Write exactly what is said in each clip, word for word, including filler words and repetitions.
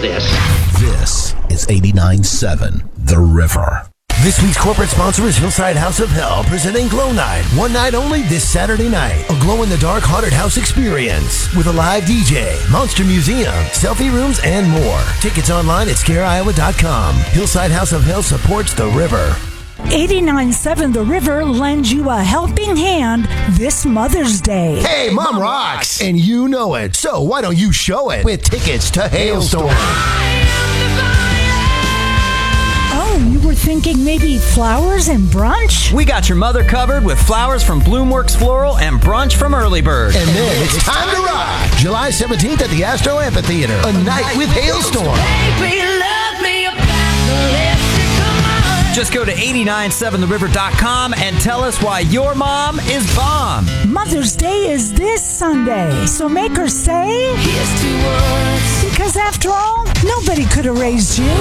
this? This is eighty-nine point seven The River. This week's corporate sponsor is Hillside House of Hell, presenting Glow Night. One night only this Saturday night. A glow-in-the-dark haunted house experience with a live D J, monster museum, selfie rooms, and more. Tickets online at scare iowa dot com. Hillside House of Hell supports The River. eighty-nine point seven The River lends you a helping hand this Mother's Day. Hey, Mom rocks! And you know it. So why don't you show it with tickets to Hailstorm? Oh, you were thinking maybe flowers and brunch? We got your mother covered with flowers from Bloomworks Floral and brunch from Early Bird. And then it's time to rock. July seventeenth at the Astro Amphitheater. A night with Hailstorm. Just go to eight nine seven the river dot com and tell us why your mom is bomb. Mother's Day is this Sunday, so make her say, here's to us. Because after all, nobody could have raised you.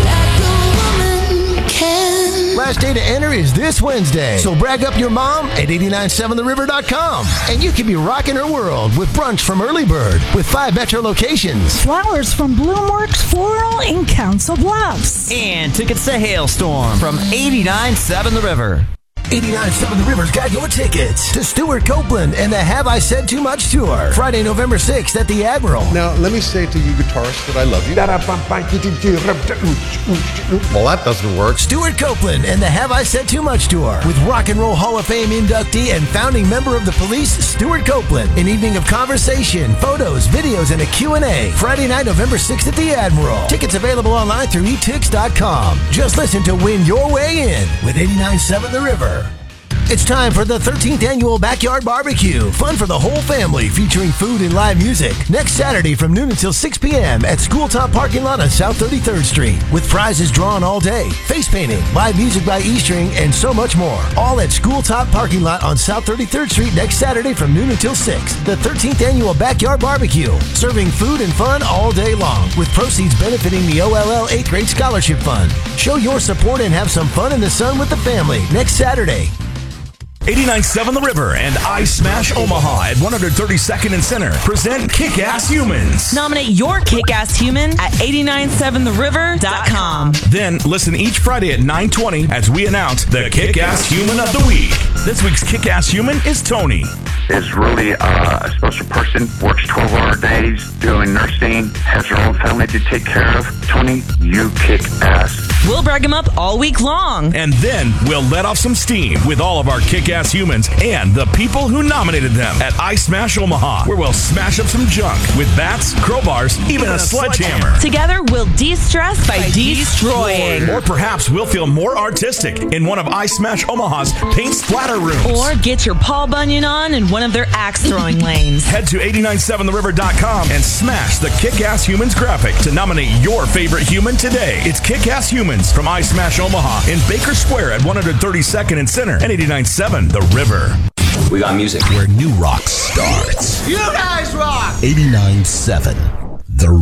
Last day to enter is this Wednesday, so brag up your mom at eight nine seven the river dot com. And you can be rocking her world with brunch from Early Bird with five metro locations. Flowers from Bloomworks Floral in Council Bluffs. And tickets to Hailstorm from eight nine seven The River. eighty-nine point seven The River's got your tickets to Stuart Copeland and the Have I Said Too Much tour. Friday, November sixth at the Admiral. Now, let me say to you guitarists that I love you. Well, that doesn't work. Stuart Copeland and the Have I Said Too Much tour with Rock and Roll Hall of Fame inductee and founding member of the Police, Stuart Copeland. An evening of conversation, photos, videos, and a Q and A. Friday night, November sixth at the Admiral. Tickets available online through e tix dot com. Just listen to Win Your Way In with eighty-nine point seven The River. It's time for the thirteenth Annual Backyard Barbecue. Fun for the whole family, featuring food and live music. Next Saturday from noon until six p.m. at School Top Parking Lot on South thirty-third Street. With prizes drawn all day, face painting, live music by E-String, and so much more. All at School Top Parking Lot on South thirty-third Street next Saturday from noon until six. The thirteenth Annual Backyard Barbecue. Serving food and fun all day long, with proceeds benefiting the O L L eighth Grade Scholarship Fund. Show your support and have some fun in the sun with the family next Saturday. eighty-nine point seven The River and I Smash Omaha at one thirty-second and Center present Kick-Ass Humans. Nominate your kick-ass human at eight nine seven the river dot com. Then listen each Friday at nine twenty as we announce the Kick-Ass Human of the Week. This week's Kick-Ass Human is Tony. Is really uh, a special person, works twelve-hour days, doing nursing, has her own family to take care of. Tony, you kick ass. We'll brag him up all week long. And then we'll let off some steam with all of our Kick-Ass Humans and the people who nominated them at I Smash Omaha, where we'll smash up some junk with bats, crowbars, even a sledgehammer. Together, we'll de-stress by destroying. Or perhaps we'll feel more artistic in one of I Smash Omaha's paint splatter rooms. Or get your Paul Bunyan on in one of their axe-throwing lanes. Head to eight nine seven the river dot com and smash the Kick-Ass Humans graphic to nominate your favorite human today. It's Kick-Ass Humans from I Smash Omaha in Baker Square at one thirty-second and Center and eighty-nine point seven The River. We got music where new rock starts. You guys rock! eighty-nine point seven The